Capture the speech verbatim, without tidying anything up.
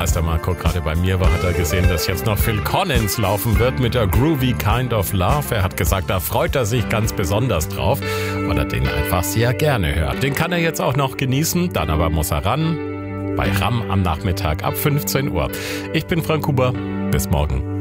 Als der Marco gerade bei mir war, hat er gesehen, dass jetzt noch Phil Collins laufen wird mit der Groovy Kind of Love. Er hat gesagt, da freut er sich ganz besonders drauf, weil er den einfach sehr gerne hört. Den kann er jetzt auch noch genießen, dann aber muss er ran bei RAM am Nachmittag ab fünfzehn Uhr. Ich bin Frank Huber, bis morgen.